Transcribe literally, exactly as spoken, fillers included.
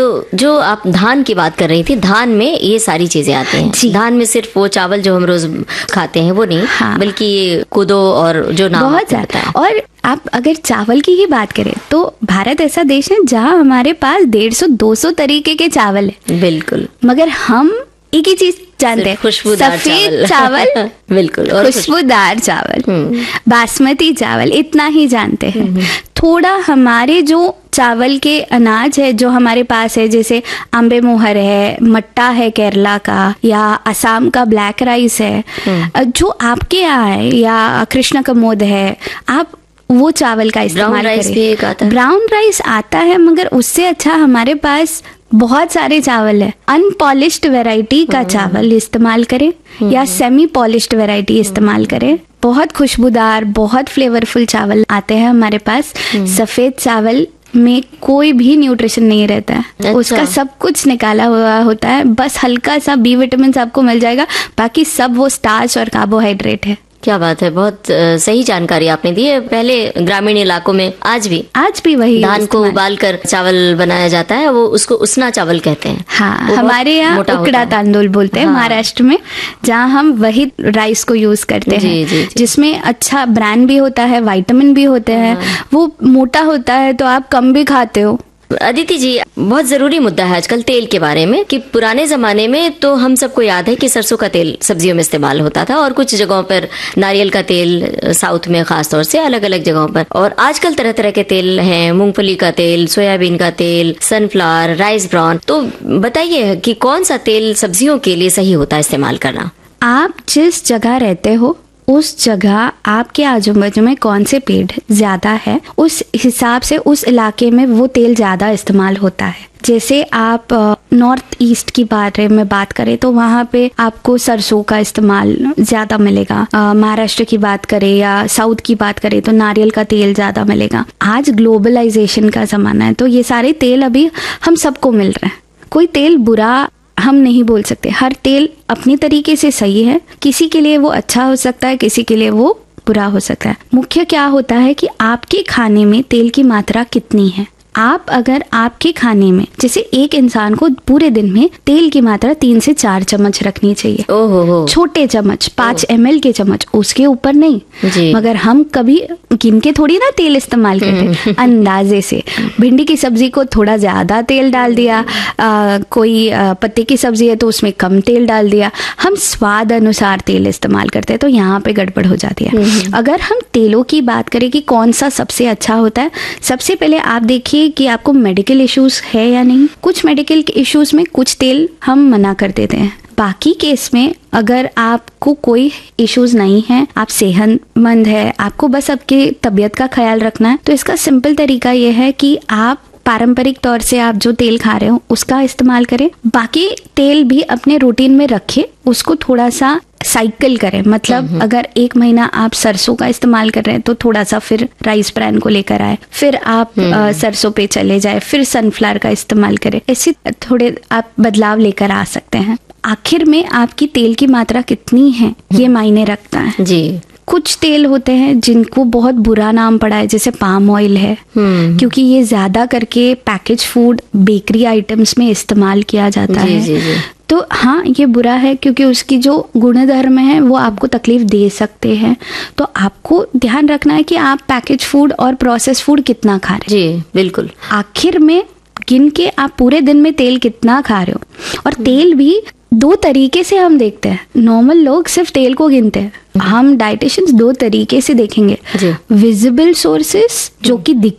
तो जो आप धान की बात कर रही थी, धान में ये सारी चीजें आती हैं। धान में सिर्फ वो चावल जो हम रोज खाते हैं वो नहीं, हाँ। बल्कि ये कोदो और जो नाम बहुत ज्यादा है। और आप अगर चावल की ही बात करें तो भारत ऐसा देश है जहाँ हमारे पास डेढ़ सौ दो सौ तरीके के चावल है। बिल्कुल। मगर हम एक ही चीज जानते हैं, खुशबूदार सफेद चावल, चावल बिल्कुल, और खुशबूदार चावल, बासमती चावल, इतना ही जानते हैं। थोड़ा हमारे जो चावल के अनाज है जो हमारे पास है, जैसे आंबे मोहर है, मट्टा है केरला का, या असम का ब्लैक राइस है, जो आपके यहाँ है, या कृष्ण कमोद है, आप वो चावल का इस्तेमाल करें। ब्राउन राइस आता है, मगर उससे अच्छा हमारे पास बहुत सारे चावल है। अनपॉलिश्ड वैरायटी का चावल इस्तेमाल करें या सेमी पॉलिश्ड वैरायटी इस्तेमाल करें। बहुत खुशबूदार, बहुत फ्लेवरफुल चावल आते हैं हमारे पास। सफेद चावल में कोई भी न्यूट्रिशन नहीं रहता है। अच्छा। उसका सब कुछ निकाला हुआ होता है, बस हल्का सा बी विटामिन आपको मिल जाएगा, बाकी सब वो स्टार्च और कार्बोहाइड्रेट है। क्या बात है, बहुत आ, सही जानकारी आपने दी है। पहले ग्रामीण इलाकों में आज भी आज भी वही धान को उबाल कर चावल बनाया जाता है, वो उसको उसना चावल कहते हैं। हाँ, हमारे यहाँ उकड़ा तांदुल बोलते हैं। हाँ। महाराष्ट्र में, जहाँ हम वही राइस को यूज करते जी, हैं जी, जी। जिसमें अच्छा ब्रांड भी होता है, विटामिन भी होते हैं। हाँ। वो मोटा होता है तो आप कम भी खाते हो। अदिति जी, बहुत जरूरी मुद्दा है आजकल तेल के बारे में, कि पुराने जमाने में तो हम सबको याद है कि सरसों का तेल सब्जियों में इस्तेमाल होता था, और कुछ जगहों पर नारियल का तेल, साउथ में खास तौर से अलग अलग जगहों पर। और आजकल तरह तरह के तेल हैं, मूंगफली का तेल, सोयाबीन का तेल, सनफ्लावर, राइस ब्राउन। तो बताइए कि कौन सा तेल सब्जियों के लिए सही होता है इस्तेमाल करना? आप जिस जगह रहते हो उस जगह आपके आजू बाजू में कौन से पेड़ ज्यादा है, उस हिसाब से उस इलाके में वो तेल ज्यादा इस्तेमाल होता है। जैसे आप नॉर्थ ईस्ट की बारे में बात करें तो वहाँ पे आपको सरसों का इस्तेमाल ज्यादा मिलेगा। महाराष्ट्र की बात करें या साउथ की बात करें तो नारियल का तेल ज्यादा मिलेगा। आज ग्लोबलाइजेशन का जमाना है, तो ये सारे तेल अभी हम सबको मिल रहे हैं। कोई तेल बुरा हम नहीं बोल सकते, हर तेल अपनी तरीके से सही है। किसी के लिए वो अच्छा हो सकता है, किसी के लिए वो बुरा हो सकता है। मुख्य क्या होता है कि आपके खाने में तेल की मात्रा कितनी है। आप अगर आपके खाने में, जैसे एक इंसान को पूरे दिन में तेल की मात्रा तीन से चार चम्मच रखनी चाहिए। ओहो हो। छोटे चम्मच, पाँच एम एल के चम्मच, उसके ऊपर नहीं जी। मगर हम कभी गिन के थोड़ी ना तेल इस्तेमाल करते, अंदाजे से। भिंडी की सब्जी को थोड़ा ज्यादा तेल डाल दिया, आ, कोई आ, पत्ते की सब्जी है तो उसमें कम तेल डाल दिया। हम स्वाद अनुसार तेल इस्तेमाल करते हैं, तो यहाँ पे गड़बड़ हो जाती है। अगर हम तेलों की बात करें कि कौन सा सबसे अच्छा होता है, सबसे पहले आप देखिए कि आपको मेडिकल इश्यूज है या नहीं। कुछ मेडिकल इश्यूज में कुछ तेल हम मना कर देते हैं, बाकी केस में अगर आपको कोई इश्यूज नहीं है, आप सेहतमंद है, आपको बस आपकी तबीयत का ख्याल रखना है, तो इसका सिंपल तरीका यह है कि आप पारंपरिक तौर से आप जो तेल खा रहे हो उसका इस्तेमाल करें। बाकी तेल भी अपने रूटीन में रखें, उसको थोड़ा सा साइकिल करें। मतलब अगर एक महीना आप सरसों का इस्तेमाल कर रहे हैं तो थोड़ा सा फिर राइस ब्रान को लेकर आए, फिर आप आ, सरसों पे चले जाए, फिर सनफ्लावर का इस्तेमाल करें। ऐसे थोड़े आप बदलाव लेकर आ सकते हैं। आखिर में आपकी तेल की मात्रा कितनी है ये मायने रखता है जी। कुछ तेल होते हैं जिनको बहुत बुरा नाम पड़ा है, जैसे पाम ऑयल है, क्योंकि ये ज्यादा करके पैकेज फूड, बेकरी आइटम्स में इस्तेमाल किया जाता जी, है जी, जी. तो हाँ, ये बुरा है क्योंकि उसकी जो गुणधर्म है वो आपको तकलीफ दे सकते हैं। तो आपको ध्यान रखना है कि आप पैकेज फूड और प्रोसेस फूड कितना खा रहे हैं। जी बिल्कुल। आखिर में गिन के आप पूरे दिन में तेल कितना खा रहे हो। और तेल भी दो तरीके से हम देखते हैं। नॉर्मल लोग सिर्फ तेल को गिनते हैं, हम डाइटिशियंस दो तरीके से देखेंगे। विजिबल सोर्सेस जो कि दिख